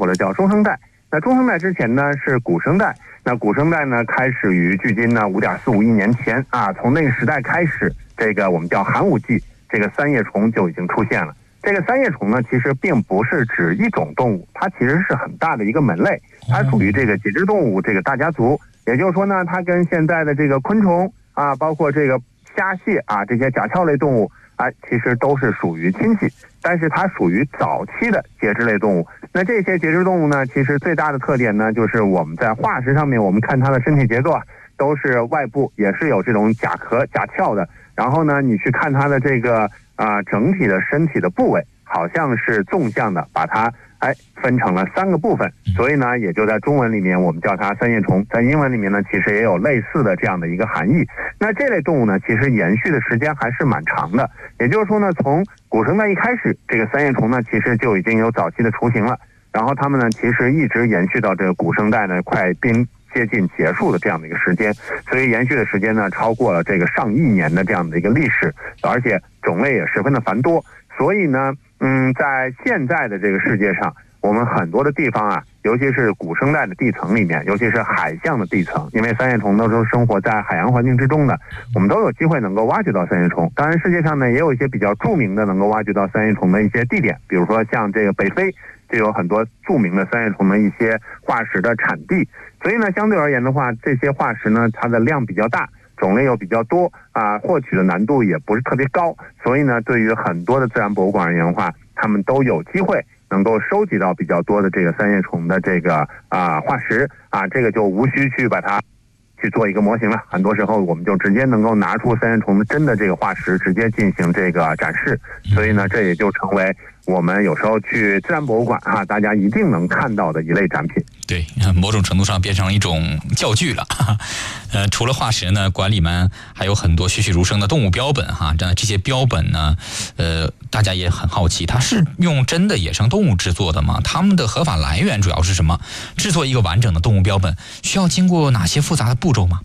或者叫中生代。那中生代之前呢是古生代，那古生代呢开始于距今呢5.45亿年前啊，从那个时代开始，这个我们叫寒武纪，这个三叶虫就已经出现了。这个三叶虫呢，其实并不是指一种动物，它其实是很大的一个门类，它属于这个节肢动物这个大家族。也就是说呢，它跟现在的这个昆虫啊，包括这个虾蟹啊这些甲壳类动物啊，其实都是属于亲戚，但是它属于早期的节肢类动物。那这些节肢动物呢，其实最大的特点呢，就是我们在化石上面，我们看它的身体结构啊，都是外部也是有这种甲壳、甲壳的。然后呢，你去看它的这个整体的身体的部位，好像是纵向的，把它分成了3个部分，所以呢，也就在中文里面我们叫它三叶虫，在英文里面呢，其实也有类似的这样的一个含义。那这类动物呢，其实延续的时间还是蛮长的，也就是说呢，从古生代一开始，这个三叶虫呢，其实就已经有早期的雏形了，然后它们呢，其实一直延续到这个古生代呢，快接近结束的这样的一个时间，所以延续的时间呢，超过了这个上亿年的这样的一个历史，而且种类也十分的繁多。所以呢，在现在的这个世界上，我们很多的地方啊，尤其是古生代的地层里面，尤其是海象的地层，因为三叶虫都是生活在海洋环境之中的，我们都有机会能够挖掘到三叶虫。当然，世界上呢也有一些比较著名的能够挖掘到三叶虫的一些地点，比如说像这个北非，就有很多著名的三叶虫的一些化石的产地。所以呢，相对而言的话，这些化石呢，它的量比较大，种类又比较多啊，获取的难度也不是特别高，所以呢，对于很多的自然博物馆而言的话，他们都有机会能够收集到比较多的这个三叶虫的这个化石啊，这个就无需去把它去做一个模型了，很多时候我们就直接能够拿出三叶虫的真的这个化石，直接进行这个展示，所以呢，这也就成为我们有时候去自然博物馆大家一定能看到的一类展品。 对，某种程度上变成了一种教具了。除了化石呢，馆里面还有很多栩栩如生的动物标本这些标本呢，大家也很好奇，它是用真的野生动物制作的吗？它们的合法来源主要是什么？制作一个完整的动物标本需要经过哪些复杂的步骤吗？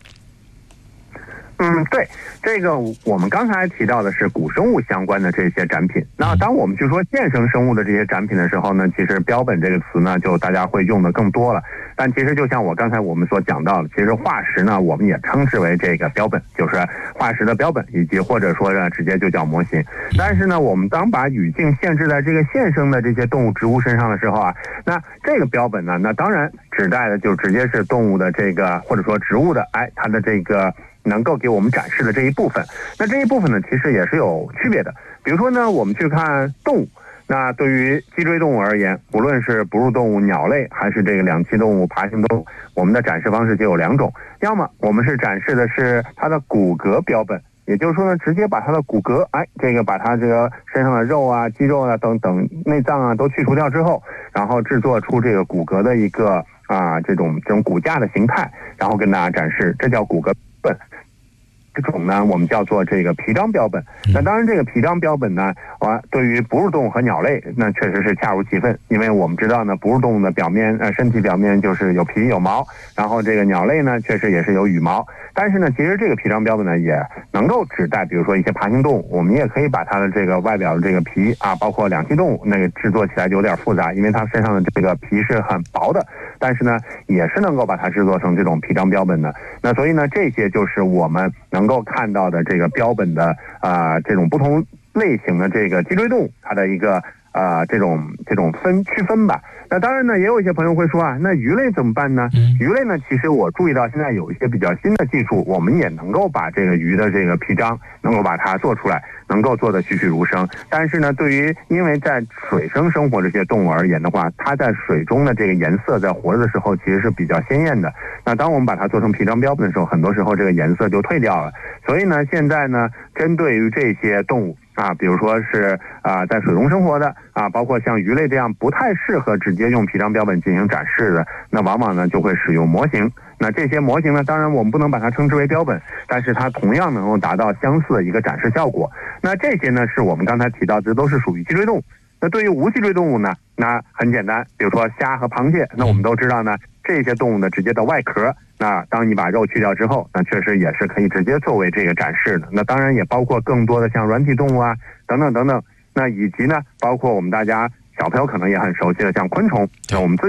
对，这个我们刚才提到的是古生物相关的这些展品。那当我们去说现生生物的这些展品的时候呢，其实标本这个词呢，就大家会用的更多了。但其实就像我刚才我们所讲到的，其实化石呢，我们也称之为这个标本，就是化石的标本，以及或者说呢，直接就叫模型。但是呢，我们当把语境限制在这个现生的这些动物、植物身上的时候那这个标本呢，那当然指代的就直接是动物的这个，或者说植物的，它的这个能够给我们展示的这一部分。那这一部分呢，其实也是有区别的。比如说呢，我们去看动物，那对于脊椎动物而言，无论是哺乳动物、鸟类，还是这个两栖动物、爬行动物，我们的展示方式就有2种。要么我们是展示的是它的骨骼标本，也就是说呢，直接把它的骨骼，这个把它这个身上的肉啊、肌肉啊等等内脏都去除掉之后，然后制作出这个骨骼的一个这种骨架的形态，然后跟大家展示，这叫骨骼本。这种呢，我们叫做这个皮张标本。那当然，这个皮张标本呢，对于哺乳动物和鸟类，那确实是恰如其分，因为我们知道呢，哺乳动物的身体表面就是有皮有毛，然后这个鸟类呢，确实也是有羽毛。但是呢，其实这个皮张标本呢，也能够指代，比如说一些爬行动物，我们也可以把它的这个外表的这个皮包括两栖动物，那个制作起来就有点复杂，因为它身上的这个皮是很薄的，但是呢，也是能够把它制作成这种皮张标本的。那所以呢，这些就是我们能够看到的这个标本的这种不同类型的这个脊椎动物它的一个这种区分吧。那当然呢，也有一些朋友会说那鱼类怎么办呢？鱼类呢，其实我注意到现在有一些比较新的技术，我们也能够把这个鱼的这个皮张能够把它做出来，能够做得栩栩如生。但是呢，因为在水生生活这些动物而言的话，它在水中的这个颜色在活着的时候其实是比较鲜艳的。那当我们把它做成皮张标本的时候，很多时候这个颜色就退掉了。所以呢，现在呢，针对于这些动物比如说是在水中生活的包括像鱼类这样不太适合直接用皮张标本进行展示的，那往往呢就会使用模型。那这些模型呢，当然我们不能把它称之为标本，但是它同样能够达到相似的一个展示效果。那这些呢，是我们刚才提到的，这都是属于脊椎动物。那对于无脊椎动物呢，那很简单，比如说虾和螃蟹，那我们都知道呢，这些动物的直接的外壳，那当你把肉去掉之后，那确实也是可以直接作为这个展示的。那当然也包括更多的像软体动物等等等等。那以及呢，包括我们大家小朋友可能也很熟悉的像昆虫，那我们